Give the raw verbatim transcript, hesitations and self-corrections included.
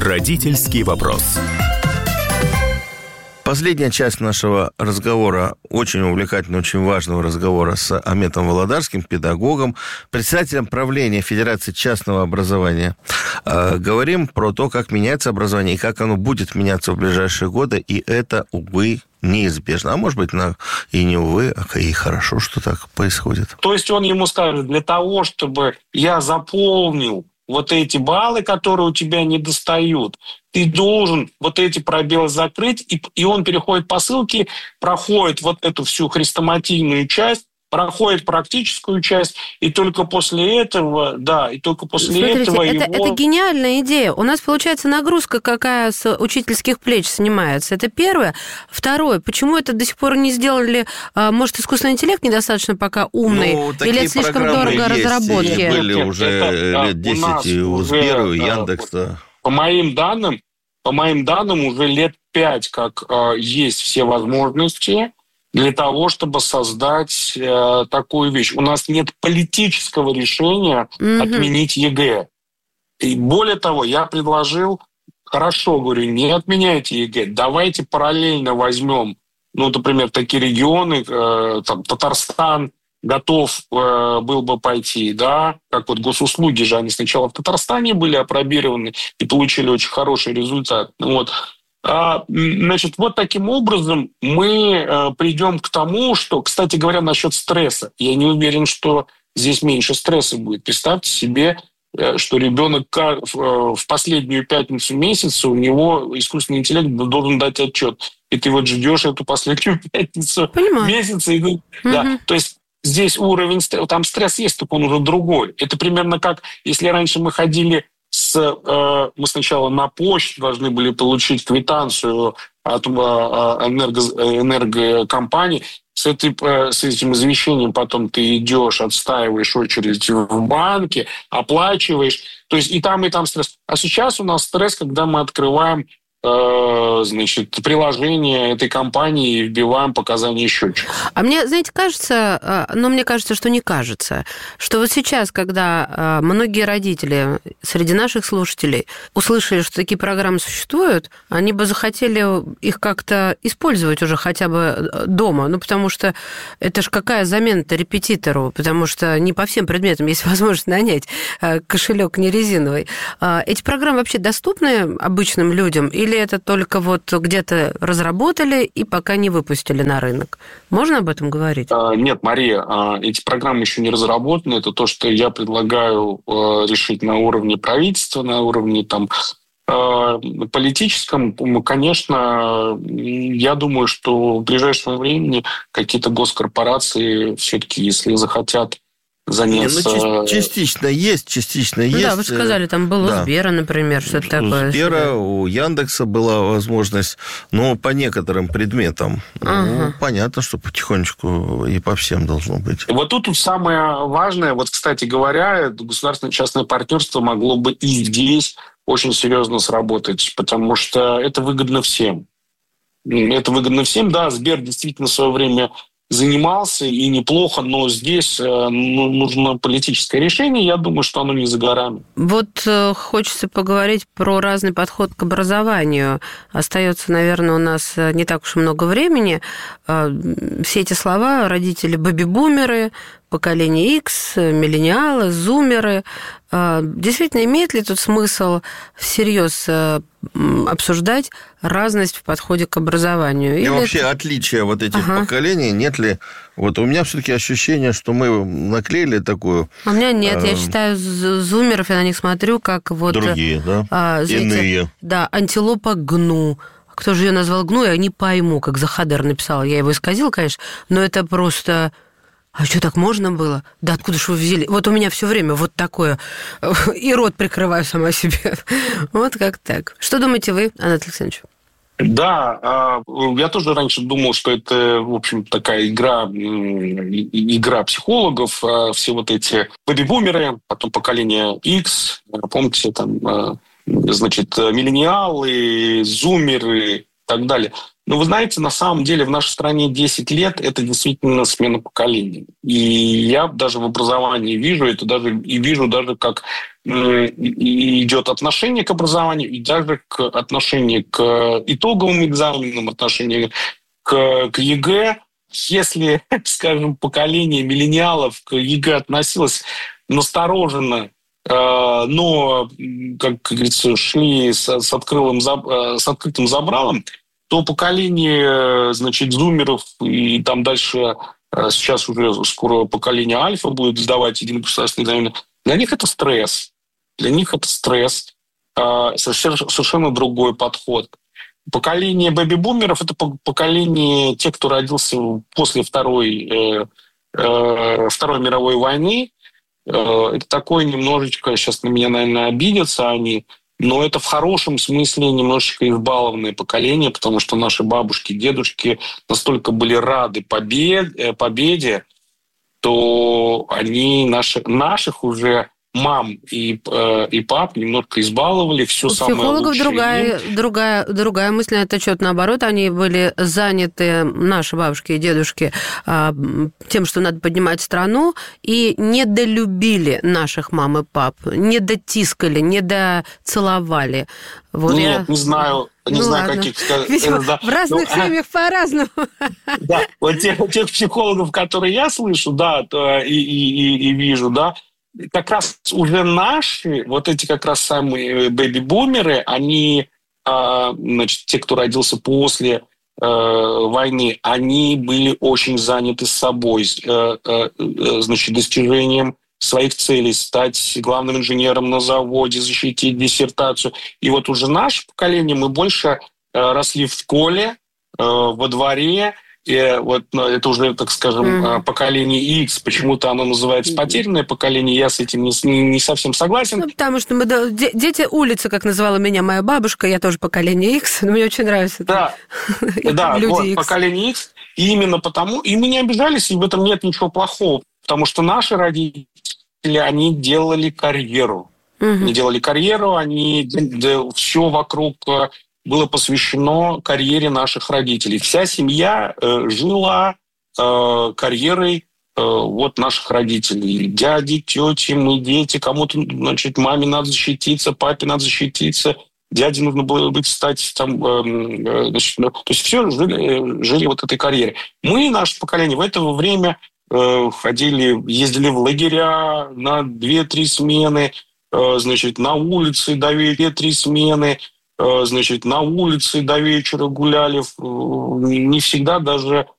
Родительский вопрос. Последняя часть нашего разговора, очень увлекательного, очень важного разговора с Аметом Володарским, педагогом, председателем правления Федерации частного образования. Э, говорим про то, как меняется образование и как оно будет меняться в ближайшие годы, и это, увы, неизбежно. А может быть, на... и не увы, а и хорошо, что так происходит. То есть он ему скажет, для того, чтобы я заполнил вот эти баллы, которые у тебя не достают, ты должен вот эти пробелы закрыть, и, и он переходит по ссылке, проходит вот эту всю хрестоматийную часть, проходит практическую часть, и только после этого, да, и только после Смотрите, этого это, его... это гениальная идея. У нас, получается, нагрузка какая с учительских плеч снимается. Это первое. Второе, почему это до сих пор не сделали? Может, искусственный интеллект недостаточно пока умный? Ну, или это слишком дорого есть, разработки? И были уже это, лет десять и у Сбера, и у Яндекса. По моим данным, по моим данным, уже лет пять, как э, есть все возможности для того, чтобы создать э, такую вещь. У нас нет политического решения mm-hmm. отменить ЕГЭ. И более того, я предложил, хорошо, говорю, не отменяйте ЕГЭ, давайте параллельно возьмем, ну, например, такие регионы, э, там, Татарстан готов э, был бы пойти, да, как вот госуслуги же, они сначала в Татарстане были апробированы и получили очень хороший результат. Вот. А, значит, вот таким образом мы э, придем к тому, что, кстати говоря, насчет стресса. Я не уверен, что здесь меньше стресса будет. Представьте себе, э, что ребенок э, в последнюю пятницу месяца у него искусственный интеллект должен дать отчет. И ты вот ждешь эту последнюю пятницу Понимаю. месяца. И, угу. да, то есть здесь уровень стресса, там стресс есть, только он уже другой. Это примерно как, если раньше мы ходили с... Э, мы сначала на почту должны были получить квитанцию от э, энерго, энергокомпании, с, этой, э, с этим извещением потом ты идешь, отстаиваешь очередь в банке, оплачиваешь. То есть и там, и там стресс. А сейчас у нас стресс, когда мы открываем значит, приложение этой компании и вбиваем показания счетчика. А мне, знаете, кажется, но мне кажется, что не кажется, что вот сейчас, когда многие родители среди наших слушателей услышали, что такие программы существуют, они бы захотели их как-то использовать уже хотя бы дома, ну, потому что это же какая замена-то репетитору, потому что не по всем предметам есть возможность нанять кошелек не резиновый. Эти программы вообще доступны обычным людям или Или это только вот где-то разработали и пока не выпустили на рынок? Можно об этом говорить? Нет, Мария, эти программы еще не разработаны. Это то, что я предлагаю решить на уровне правительства, на уровне там, политическом. Конечно, я думаю, что в ближайшем времени какие-то госкорпорации все-таки, если захотят заняться... Не, ну, частично есть, частично есть. Да, вы же сказали, там был да. у Сбера, например, что-то такое. У Сбера, у Яндекса была возможность, ну, по некоторым предметам. Ага. Ну, понятно, что потихонечку и по всем должно быть. Вот тут, тут самое важное, вот, кстати говоря, государственно-частное партнерство могло бы и здесь очень серьезно сработать, потому что это выгодно всем. Это выгодно всем, да, Сбер действительно в свое время занимался, и неплохо, но здесь ну, нужно политическое решение. Я думаю, что оно не за горами. Вот э, хочется поговорить про разный подход к образованию. Остается, наверное, у нас не так уж и много времени. Э, все эти слова родители бэби-бумеры, поколение X, миллениалы, зумеры. Действительно, имеет ли тут смысл всерьез обсуждать разность в подходе к образованию? И Или вообще это... отличия вот этих ага. поколений, нет ли... Вот у меня все-таки ощущение, что мы наклеили такую... У меня нет, э... я считаю зумеров, я на них смотрю, как вот... Другие, да? А, знаете, иные. Да, антилопа гну. Кто же ее назвал гну, я не пойму, как Захадер написал. Я его исказил, конечно, но это просто... А что, так можно было? Да откуда же вы взяли? Вот у меня все время вот такое. И рот прикрываю сама себе. Вот как так. Что думаете вы, Анатолий Александрович? Да, я тоже раньше думал, что это, в общем, такая игра, игра психологов. Все вот эти бэби-бумеры, потом поколение X, помните, там, значит, миллениалы, зумеры и так далее. Но вы знаете, на самом деле в нашей стране десять лет – это действительно смена поколений. И я даже в образовании вижу это, даже и вижу даже, как идет отношение к образованию, и даже к отношению к итоговым экзаменам, отношению к, к ЕГЭ. Если, скажем, поколение миллениалов к ЕГЭ относилось настороженно, но, как говорится, шли с, с, открытым, с открытым забралом, то поколение, значит, зумеров и там дальше сейчас уже скоро поколение альфа будет сдавать единый государственный экзамен, для них это стресс. Для них это стресс. Совершенно другой подход. Поколение бэби-бумеров – это поколение тех, кто родился после Второй, Второй мировой войны. Это такое немножечко, сейчас на меня, наверное, обидятся они, но это в хорошем смысле немножечко избалованное поколение, потому что наши бабушки, дедушки настолько были рады победе, победе то они наши, наших уже мам и, э, и пап немножко избаловали, все самое лучшее. У психологов другая, другая, другая мысль на этот счет. Наоборот, они были заняты, наши бабушки и дедушки, тем, что надо поднимать страну, и недолюбили наших мам и пап, не дотискали, не доцеловали. Вот Нет, я... не знаю. Не ну, знаю, ладно. каких... Видимо, да. в разных ну, семьях по-разному. Да, вот тех, тех психологов, которые я слышу, да, и, и, и, и вижу, да, как раз уже наши, вот эти как раз самые бэби-бумеры, они, значит, те, кто родился после войны, они были очень заняты собой, значит, достижением своих целей, стать главным инженером на заводе, защитить диссертацию. И вот уже наше поколение, мы больше росли в школе, во дворе. И вот это уже, так скажем, mm-hmm. поколение X. Почему-то оно называется потерянное поколение. Я с этим не, не совсем согласен. Ну, потому что мы дети улицы, как называла меня моя бабушка, я тоже поколение X. Но мне очень нравится. Да, да, вот, поколение X. И именно потому, и мы не обижались, и в этом нет ничего плохого. Потому что наши родители, они делали карьеру. Mm-hmm. Они делали карьеру, они да, все вокруг было посвящено карьере наших родителей. Вся семья э, жила э, карьерой э, вот наших родителей. Дяди, тети, мы дети, кому-то, значит, маме надо защититься, папе надо защититься, дяде нужно было быть стать там, э, значит, ну, то есть все жили, жили вот этой карьере. Мы, наше поколение, в это время э, ходили, ездили в лагеря на две-три смены, э, значит, на улице до две-три смены, значит, на улице до вечера гуляли, не всегда даже